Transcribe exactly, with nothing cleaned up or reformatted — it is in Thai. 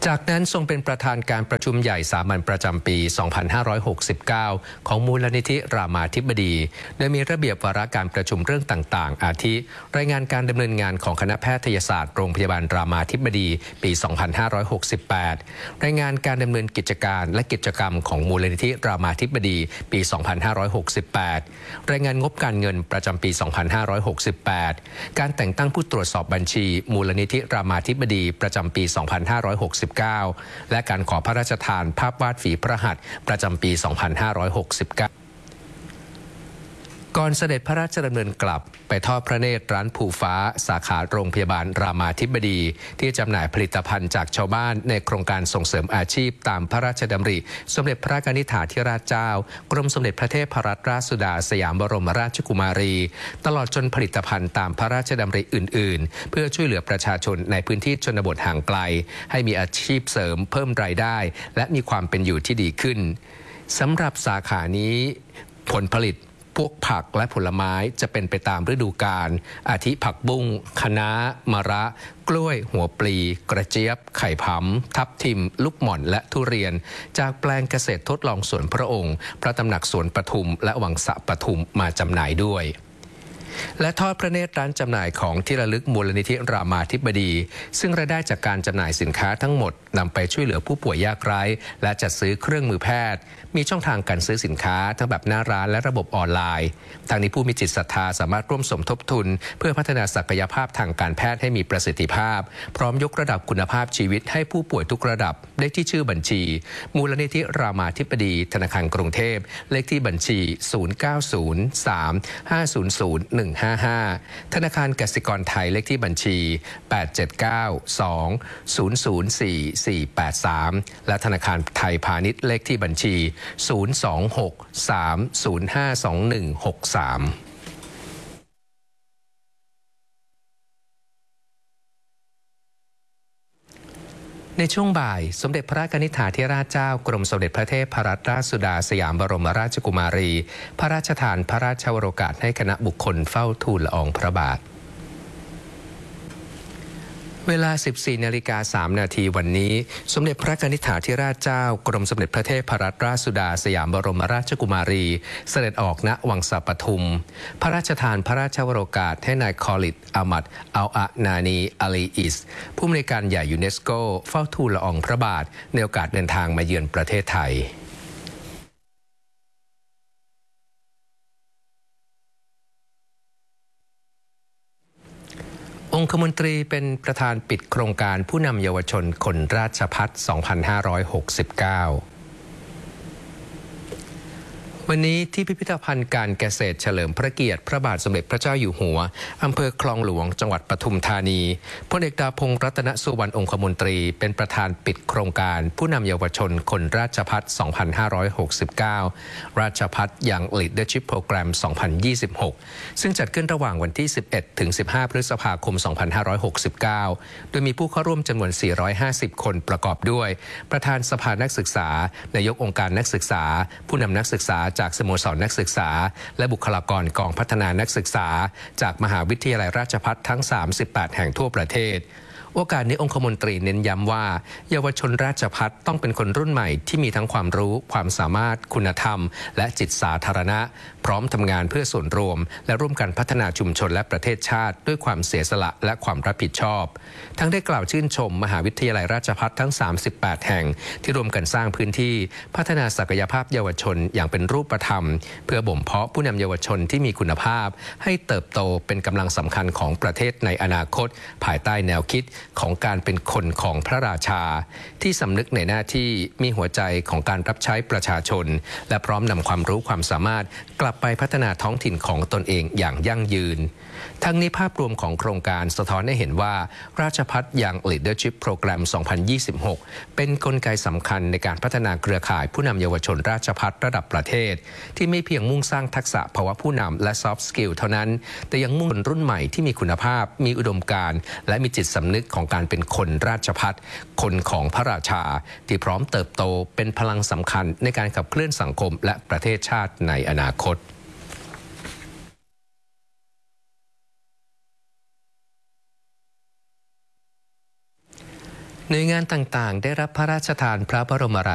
จากนั้นทรงเป็นประธานการประชุมใหญ่สามัญประจำปี สองพันห้าร้อยหกสิบเก้า ของมูลนิธิรามาธิบดีโดยมีระเบียบวาระการประชุมเรื่องต่างๆอาทิรายงานการดำเนินงานของคณะแพทยศาสตร์โรงพยาบาลรามาธิบดีปี สองพันห้าร้อยหกสิบแปด รายงานการดำเนินกิจการและกิจกรรมของมูลนิธิรามาธิบดีปี สองพันห้าร้อยหกสิบแปด รายงานงบการเงินประจำปี สองพันห้าร้อยหกสิบแปด การแต่งตั้งผู้ตรวจสอบบัญชีมูลนิธิรามาธิบดีประจำปี สองพันห้าร้อยหกสิบเก้า และการขอพระราชทานภาพวาดฝีพระหัตถ์ประจำปี สองพันห้าร้อยหกสิบเก้า ก่อนเสด็จพระราชดำเนินกลับไปทอดพระเนตรร้านภูฟ้าสาขาโรงพยาบาลรามาธิบดีที่จำหน่ายผลิตภัณฑ์จากชาวบ้านในโครงการส่งเสริมอาชีพตามพระราชดำริสมเด็จพระกนิษฐาธิราชเจ้ากรมสมเด็จพระเทพรัตนราชสุดาสยามบรมราชกุมารีตลอดจนผลิตภัณฑ์ตามพระราชดำริอื่นๆเพื่อช่วยเหลือประชาชนในพื้นที่ชนบทห่างไกลให้มีอาชีพเสริมเพิ่มรายได้และมีความเป็นอยู่ที่ดีขึ้นสำหรับสาขานี้ผลผลิตพวกผักและผลไม้จะเป็นไปตามฤดูกาลอาทิผักบุ้งคะน้ามะระกล้วยหัวปลีกระเจี๊ยบไข่ผำทับทิมลูกหม่อนและทุเรียนจากแปลงเกษตรทดลองสวนพระองค์พระตำหนักสวนปทุมและวังสะปทุมมาจำหน่ายด้วยและทอดพระเนตรร้านจำหน่ายของที่ระลึกมูลนิธิรามาธิบดีซึ่งรายได้จากการจำหน่ายสินค้าทั้งหมดนำไปช่วยเหลือผู้ป่วยยากไร้และจัดซื้อเครื่องมือแพทย์มีช่องทางการซื้อสินค้าทั้งแบบหน้าร้านและระบบออนไลน์ทางนี้ผู้มีจิตศรัทธาสามารถร่วมสมทบทุนเพื่อพัฒนาศักยภาพทางการแพทย์ให้มีประสิทธิภาพพร้อมยกระดับคุณภาพชีวิตให้ผู้ป่วยทุกระดับได้ที่ชื่อบัญชีมูลนิธิรามาธิบดีธนาคารกรุงเทพเลขที่บัญชี ศูนย์ เก้า ศูนย์ สาม ห้า ศูนย์ ศูนย์ หนึ่ง ห้า ห้า ธนาคารกสิกรไทยเลขที่บัญชี แปด เจ็ด เก้า สอง ศูนย์ ศูนย์ สี่ สี่ แปด สาม และธนาคารไทยพาณิชย์เลขที่บัญชี ศูนย์ สอง หก สาม ศูนย์ ห้า สอง หนึ่ง หก สาม ในช่วงบ่ายสมเด็จพระกนิษฐาธิราชเจ้ากรมสมเด็จพระเทพรัตนราชสุดาสยามบรมราชกุมารีพระราชทานพระราชวโรกาสให้คณะบุคคลเฝ้าทูลละอองพระบาทเวลา สิบสี่ นาฬิกา สาม นาทีวันนี้สมเด็จพระกนิษฐาธิราชเจ้ากรมสมเด็จพระเทพรัตนราชสุดาสยามบรมราชกุมารีเสด็จออกณวังสะปทุมพระราชทานพระราชวโรกาสให้นายคอลิดอามัดอัลอานานีอาลีอิสผู้อำนวยการใหญ่ยูเนสโกเฝ้าทูลละอองพระบาทในโอกาสเดินทางมาเยือนประเทศไทยองคมนตรีเป็นประธานปิดโครงการผู้นำเยาวชนคนราชภัฏ สองพันห้าร้อยหกสิบเก้า วันนี้ที่พิพิธภัณฑ์การเกษตรเฉลิมพระเกียรติพระบาทสมเด็จพระเจ้าอยู่หัวอำเภอคลองหลวงจังหวัดปทุมธานีพลเอกดาพงษ์รัตนสุวรรณองคมนตรีเป็นประธานปิดโครงการผู้นำเยาวชนคนราชภัฏ สองพันห้าร้อยหกสิบเก้า ราชภัฏ Young Leadership Program สองพันยี่สิบหก ซึ่งจัดขึ้นระหว่างวันที่ สิบเอ็ด ถึง สิบห้า พฤษภาคม สองพันห้าร้อยหกสิบเก้า โดยมีผู้เข้าร่วมจำนวน สี่ร้อยห้าสิบ คนประกอบด้วยประธานสภานักศึกษานายกองค์การนักศึกษาผู้นำนักศึกษาจากสโมสรนักศึกษาและบุคลากรกองพัฒนานักศึกษาจากมหาวิทยาลัยราชภัฏทั้ง สามสิบแปด แห่งทั่วประเทศโอกาสนี้องคมนตรีเน้นย้ำว่าเยาวชนราชภัฏต้องเป็นคนรุ่นใหม่ที่มีทั้งความรู้ความสามารถคุณธรรมและจิตสาธารณะพร้อมทำงานเพื่อส่วนรวมและร่วมกันพัฒนาชุมชนและประเทศชาติด้วยความเสียสละและความรับผิดชอบทั้งได้กล่าวชื่นชมมหาวิทยาลัยราชภัฏทั้ง สามสิบแปด แห่งที่ร่วมกันสร้างพื้นที่พัฒนาศักยภาพเยาวชนอย่างเป็นรูปธรรมเพื่อบ่มเพาะผู้นำเยาวชนที่มีคุณภาพให้เติบโตเป็นกำลังสำคัญของประเทศในอนาคตภายใต้แนวคิดของการเป็นคนของพระราชาที่สำนึกในหน้าที่มีหัวใจของการรับใช้ประชาชนและพร้อมนำความรู้ความสามารถกลับไปพัฒนาท้องถิ่นของตนเองอย่างยั่งยืนทั้งนี้ภาพรวมของโครงการสะท้อนให้เห็นว่าราชภัฏ Young Leadership Program สองพันยี่สิบหก เป็นกลไกสำคัญในการพัฒนาเครือข่ายผู้นำเยาวชนราชภัฏระดับประเทศที่ไม่เพียงมุ่งสร้างทักษะภาวะผู้นำและ Soft Skill เท่านั้นแต่ยังมุ่งรุ่นใหม่ที่มีคุณภาพมีอุดมการณ์และมีจิตสำนึกของการเป็นคนราชภัฏคนของพระราชาที่พร้อมเติบโตเป็นพลังสำคัญในการขับเคลื่อนสังคมและประเทศชาติในอนาคต กหน่วยงานต่างๆ ได้รับพระราชทานพระบรมรา